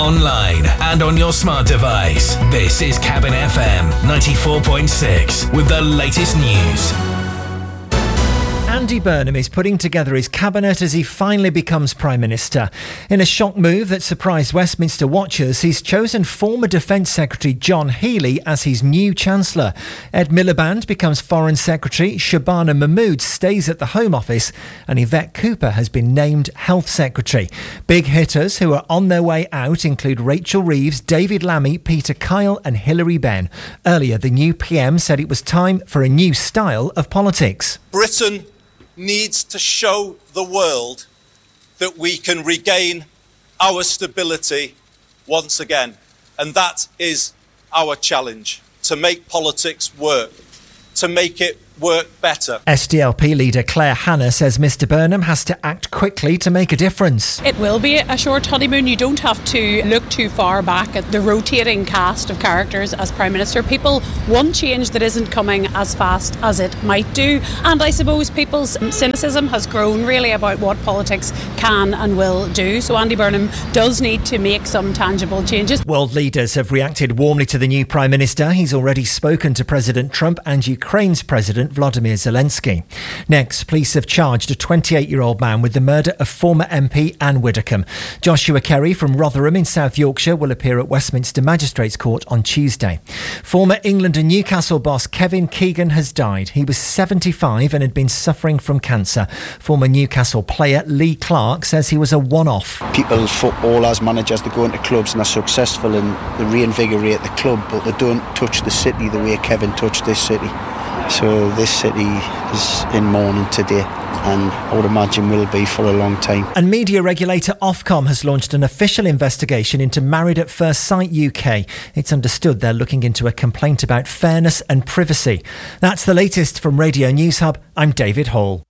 online and on your smart device. This is Cabin FM 94.6 with the latest news. Andy Burnham is putting together his cabinet as he finally becomes Prime Minister. In a shock move that surprised Westminster watchers, he's chosen former Defence Secretary John Healey as his new Chancellor. Ed Miliband becomes Foreign Secretary, Shabana Mahmood stays at the Home Office, and Yvette Cooper has been named Health Secretary. Big hitters who are on their way out include Rachel Reeves, David Lammy, Peter Kyle and Hilary Benn. Earlier, the new PM said it was time for a new style of politics. Britain needs to show the world that we can regain our stability once again. And that is our challenge, to make politics work, to make it work better. SDLP leader Claire Hanna says Mr Burnham has to act quickly to make a difference. It will be a short honeymoon. You don't have to look too far back at the rotating cast of characters as Prime Minister. People want change that isn't coming as fast as it might do. And I suppose people's cynicism has grown really about what politics can and will do. So Andy Burnham does need to make some tangible changes. World leaders have reacted warmly to the new Prime Minister. He's already spoken to President Trump and Ukraine's President Vladimir Zelensky. Next, police have charged a 28-year-old man with the murder of former MP Anne Widdecombe. Joshua Kerry from Rotherham in South Yorkshire will appear at Westminster Magistrates Court on Tuesday. Former England and Newcastle boss Kevin Keegan has died. He was 75 and had been suffering from cancer. Former Newcastle player Lee Clark says he was a one-off. People, football as managers, they go into clubs and are successful and they reinvigorate the club, but they don't touch the city the way Kevin touched this city. So this city is in mourning today, and I would imagine will be for a long time. And media regulator Ofcom has launched an official investigation into Married at First Sight UK. It's understood they're looking into a complaint about fairness and privacy. That's the latest from Radio News Hub. I'm David Hall.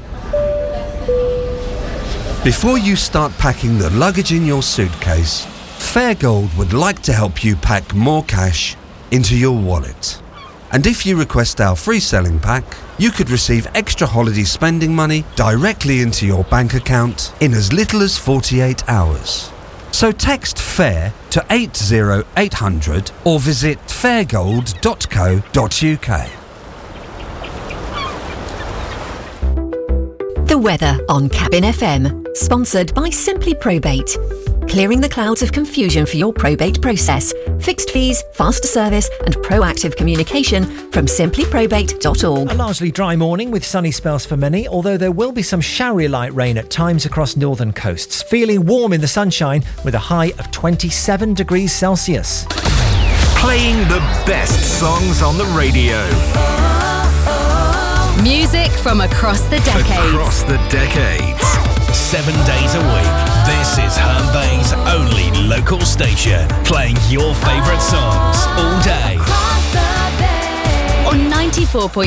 Before you start packing the luggage in your suitcase, Fairgold would like to help you pack more cash into your wallet. And if you request our free selling pack, you could receive extra holiday spending money directly into your bank account in as little as 48 hours. So text FAIR to 80800 or visit fairgold.co.uk. The weather on Cabin FM, sponsored by Simply Probate. Clearing the clouds of confusion for your probate process. Fixed fees, faster service and proactive communication from simplyprobate.org. A largely dry morning with sunny spells for many, although there will be some showery light rain at times across northern coasts. Feeling warm in the sunshine with a high of 27 degrees Celsius. Playing the best songs on the radio. Music from across the decades. Across the decades. 7 days a week. This is Herne Bay's only local station, playing your favourite songs all day. On 94.6